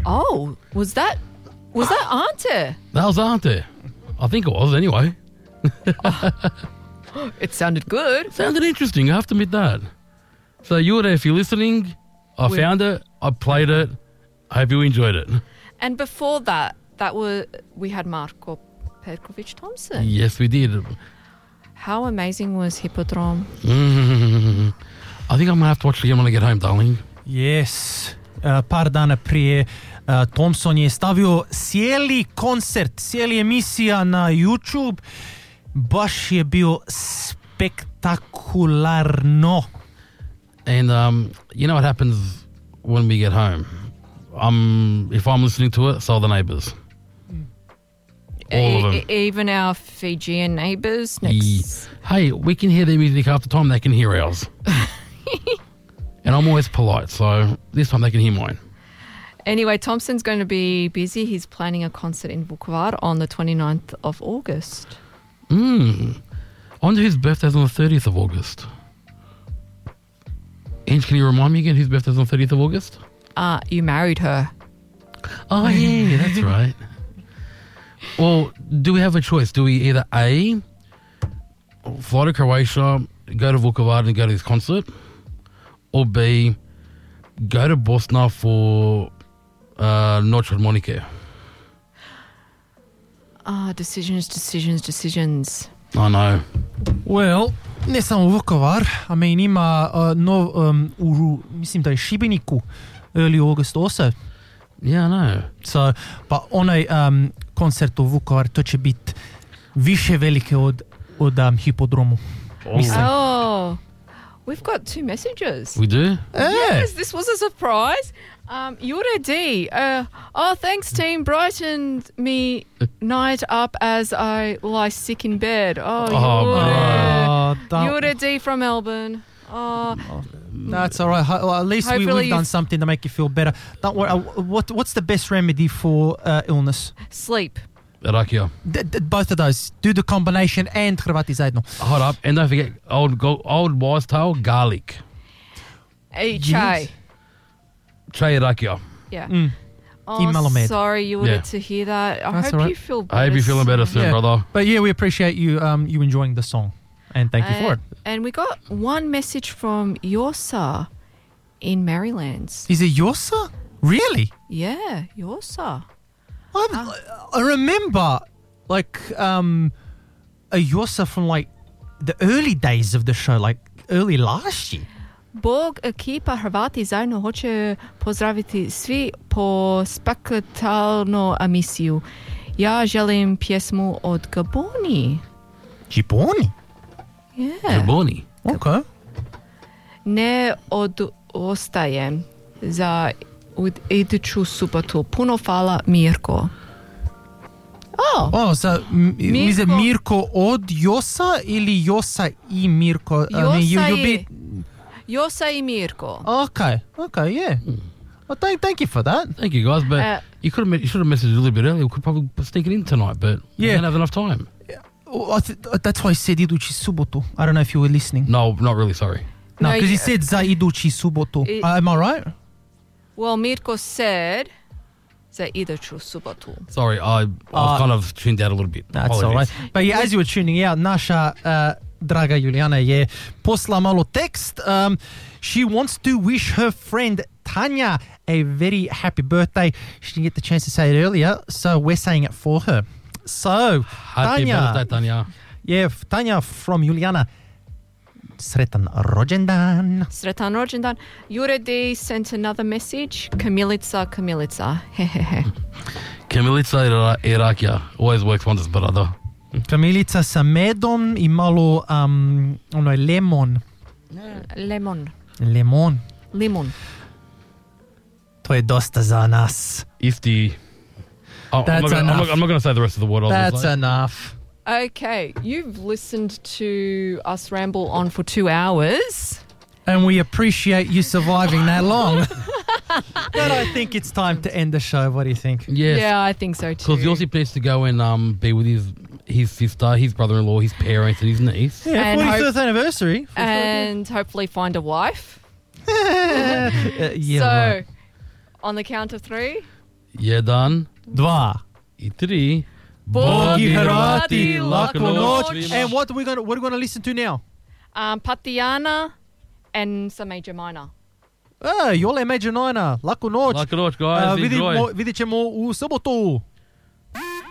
Oh, was that Ante? That was Ante. I think it was anyway. It sounded good. Sounded interesting, I have to admit that. So Jure, if you're listening, I found it, I played it, I hope you enjoyed it. And before that we had Marko Perkovic Thompson. Yes, we did. How amazing was Hippodrome? I think I'm going to have to watch it again when I get home, darling. Yes. Par dana prije Thompson je stavio cijeli koncert, cijeli emisija na YouTube. Baš je bio spektakularno. And you know what happens when we get home? If I'm listening to it, so are the neighbours. All of them. Even our Fijian neighbours next. Hey, we can hear their music half the time, they can hear ours. And I'm always polite, so this time they can hear mine. Anyway, Thompson's going to be busy. He's planning a concert in Vukovar on the 29th of August. I wonder whose birthday's on the 30th of August. Ange, can you remind me again whose birthday's on the 30th of August? You married her. Oh, yeah, that's right. Well, do we have a choice? Do we either A, fly to Croatia, go to Vukovar and go to this concert, or B, go to Bosna for Noć harmonike? Decisions. I know. Well, ne samo Vukovar, I mean ima mislim da je Šibeniku early August also. Yeah, I know. So, pa onaj koncert u Vukovar, to će biti više velike od Hippodromu. Oh, we've got 2 messages. We do? Yes, this was a surprise. Jure D. Thanks, team. Brightened me night up as I lie sick in bed. Jure D from Melbourne. That's all right. Well, at least we've done something to make you feel better. Don't worry. What's the best remedy for illness? Sleep. Rakija. Both of those. Do the combination and Hrvati zajedno. Hold up. And don't forget, old wise tale, garlic. Chai. Yes. Chai rakija. Yeah. Sorry, you wanted to hear that. I hope you feel better. I hope you're feeling better soon, brother. But yeah, we appreciate you you enjoying the song. And thank you for it. And we got one message from Yosa in Maryland. Is it Yosa? Really? Yeah, Yosa. I remember like a Yosa from like the early days of the show, like early last year. Bog ekipa Hrvati zajedno hoće pozdraviti svi po spektakularnu emisiju. Ja želim pjesmu od Gaboni. Gaboni? Yeah. Gaboni. Okay. Ne ostajem za iduću subotu. Puno hvala, Mirko. So is it Mirko od Josa ili Josa I Mirko? Josa I Mirko. Okay, yeah. Well, thank you for that. Thank you, guys. But you should have messaged a little bit earlier. We could probably sneak it in tonight, but we don't have enough time. That's why I said idući subotu. I don't know if you were listening. No, not really, sorry. No, because he said za idući subotu. Am I right? Well, Mirko said za iduću subotu. Sorry, I've kind of tuned out a little bit. That's all right. But yeah, as you were tuning out, naša draga Julijana je posla malo tekst. She wants to wish her friend Tanya a very happy birthday. She didn't get the chance to say it earlier, so we're saying it for her. So, happy birthday, Tanya. Yeah, Tanya from Julijana. Sretan rođendan. Sretan rođendan. Jure D sent another message. Kamilica. Kamilica I rakija. Always works wonders, brother. Kamilica sa medom I malo lemon. Limon. To je dosta za nas. Isti. I'm not going to say the rest of the word. That's enough. Okay, you've listened to us ramble on for 2 hours. And we appreciate you surviving that long. But I think it's time to end the show. What do you think? Yes. Yeah, I think so too. Because Josip needs to go and be with his sister, his brother-in-law, his parents and his niece. Yeah, 45th anniversary. And hopefully find a wife. Yeah, so, right. on the count of 3... Jedan 2. I 3. Bogi Hrvati, laku laku noć. noć. And what are we gonna listen to now? Patiana and some major minor. Jole Major Nina, laku noć. Laku noć, guys. Enjoy. Vidit ćemo u subotu.